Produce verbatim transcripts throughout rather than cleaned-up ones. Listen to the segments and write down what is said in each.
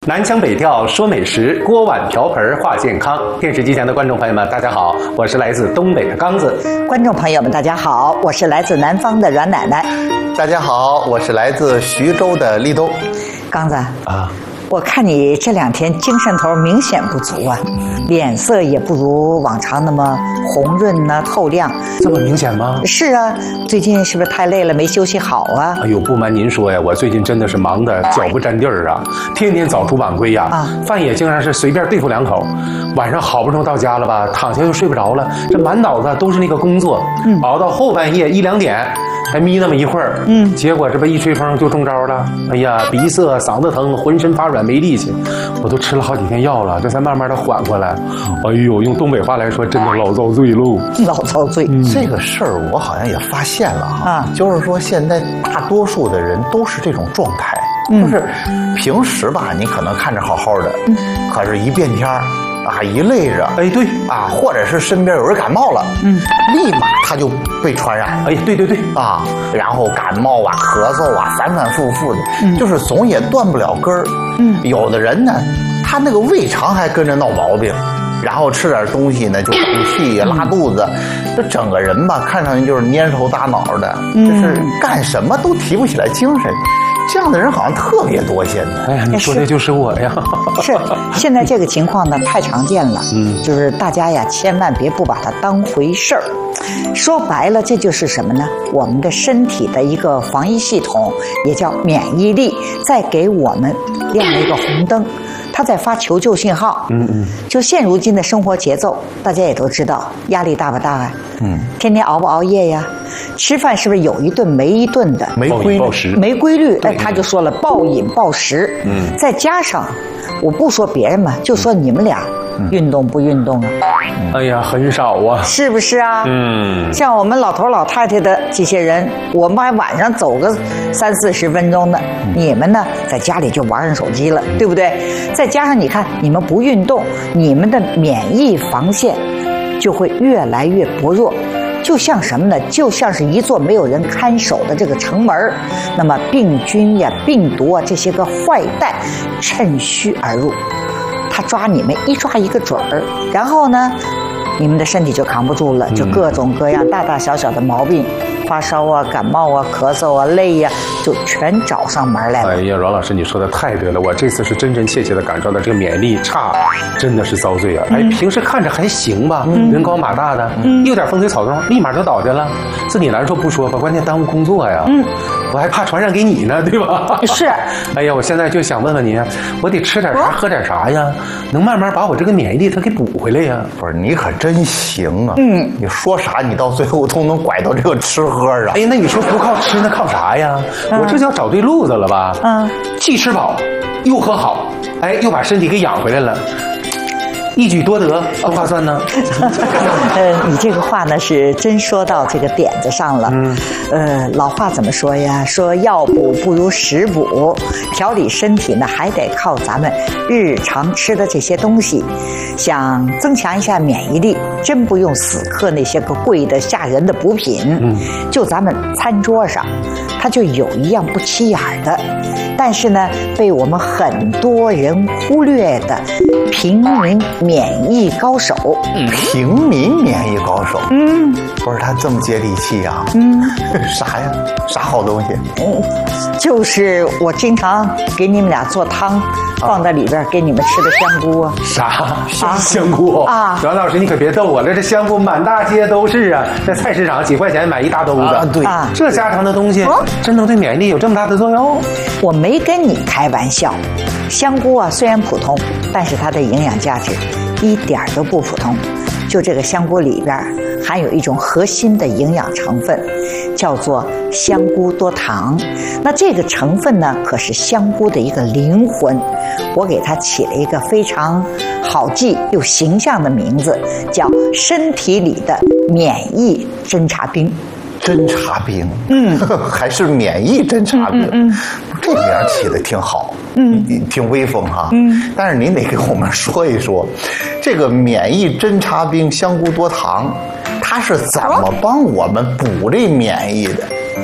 南腔北调说美食，锅碗瓢盆话健康。电视机前的观众朋友们，大家好，我是来自东北的刚子。 观众朋友们，大家好，我是来自南方的阮奶奶。 大家好，我是来自徐州的立冬。 刚子啊， 我看你这两天精神头明显不足啊，脸色也不如往常那么红润呢、透亮。 这么明显吗？ 是啊，最近是不是太累了，没休息好啊？ 哎呦，不瞒您说呀，我最近真的是忙得脚不沾地儿啊，天天早出晚归呀，啊，饭也经常是随便对付两口，晚上好不容易到家了吧，躺下又睡不着了，这满脑子都是那个工作，嗯，熬到后半夜一两点。还眯那么一会儿，嗯，结果这不一吹风就中招了。哎呀，鼻塞、嗓子疼，浑身发软，没力气，我都吃了好几天药了，这才慢慢的缓过来。哎呦，用东北话来说，真的老遭罪喽， 老遭罪。 嗯、这个事儿我好像也发现了哈，啊，就是说现在大多数的人都是这种状态，嗯、就是平时吧，你可能看着好好的，嗯，可是一变天儿。啊，一累着， 哎，对啊，或者是身边有人感冒了，嗯，立马他就被传染， 哎，对对对， 啊，然后感冒啊、咳嗽啊，反反复复的，嗯，就是总也断不了根儿，嗯，有的人呢，他那个胃肠还跟着闹毛病，然后吃点东西呢就吐气、拉肚子，这整个人吧，看上去就是蔫头大脑的，嗯，就是干什么都提不起来精神。这样的人好像特别多，现在。 哎呀，你说的就是我呀。 是，现在这个情况呢太常见了。嗯，就是大家呀，千万别不把它当回事儿。说白了，这就是什么呢？我们的身体的一个防疫系统，也叫免疫力，在给我们亮了一个红灯。他在发求救信号。嗯嗯。就现如今的生活节奏，大家也都知道，压力大不大啊？嗯。天天熬不熬夜呀？吃饭是不是有一顿没一顿的？ 没规律， 没规律。哎，他就说了，暴饮暴食。嗯。再加上，我不说别人嘛，就说你们俩。嗯、运动不运动啊？ 哎呀，很少啊， 是不是啊？ 嗯， 像我们老头老太太的这些人，我们还晚上走个三四十分钟的，嗯、你们呢，在家里就玩上手机了，对不对？再加上你看，你们不运动，你们的免疫防线就会越来越薄弱。就像什么呢？就像是一座没有人看守的这个城门，那么病菌呀、病毒啊这些个坏蛋趁虚而入。他抓你们一抓一个准儿，然后呢，你们的身体就扛不住了，就各种各样大大小小的毛病，发烧啊、感冒啊、咳嗽啊、累呀、啊，就全找上门来了。 哎呀，阮老师，你说的太对了，我这次是真真切切的感受到这个免疫力差，真的是遭罪啊！哎，嗯、平时看着还行吧，嗯、人高马大的，嗯、一有点风吹草动，立马就倒下了，自己难受不说吧，关键耽误工作呀。嗯。我还怕传染给你呢，对吧？ 是。 哎呀，我现在就想问问你，我得吃点啥，喝点啥呀？能慢慢把我这个免疫力它给补回来呀？ 不是，你可真行啊！嗯，你说啥，你到最后都能拐到这个吃喝上。 哎，那你说不靠吃，那靠啥呀？嗯、我这叫找对路子了吧？嗯，既吃饱，又喝好，哎，又把身体给养回来了。一举多得，多划算呢。 呃，你这个话呢是真说到这个点子上了。嗯。呃，老话怎么说呀？说药补不如食补，调理身体呢还得靠咱们日常吃的这些东西。想增强一下免疫力，真不用死磕那些个贵的吓人的补品。嗯。就咱们餐桌上，它就有一样不起眼的，但是呢被我们很多人忽略的平民免疫高手。 平民免疫高手，嗯，不是他这么接地气啊，嗯，啥呀？啥好东西？ 嗯，就是我经常给你们俩做汤，放在里边给你们吃的香菇啊。 啥？啊、香菇啊？阮老师，你可别逗我了，这香菇满大街都是啊，在菜市场几块钱买一大兜子。啊， 对啊， 这家常的东西，哦、真能对免疫力有这么大的作用？ 我没跟你开玩笑，香菇啊虽然普通，但是它的营养价值一点都不普通。就这个香菇里边含有一种核心的营养成分，叫做香菇多糖。那这个成分呢，可是香菇的一个灵魂。我给它起了一个非常好记又形象的名字，叫身体里的免疫侦察兵。 侦察兵，嗯，还是免疫侦察兵，嗯，嗯这名起的挺好，嗯，挺威风哈，嗯，但是您得给我们说一说，这个免疫侦察兵香菇多糖，它是怎么帮我们补这免疫的？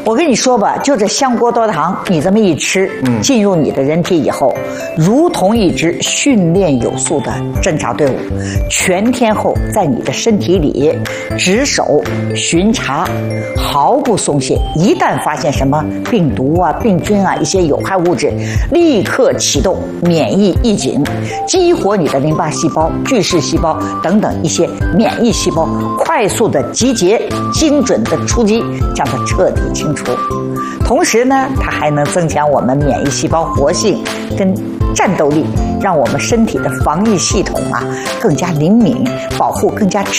我跟你说吧，就这香锅多糖，你这么一吃，嗯，进入你的人体以后，如同一支训练有素的侦察队伍，全天候在你的身体里值守巡查，毫不松懈。一旦发现什么病毒啊、病菌啊、一些有害物质，立刻启动免疫预警，激活你的淋巴细胞、巨噬细胞等等一些免疫细胞，快速的集结，精准的出击，将它彻底清除。同时呢，它还能增强我们免疫细胞活性跟战斗力，让我们身体的防御系统啊更加灵敏，保护更加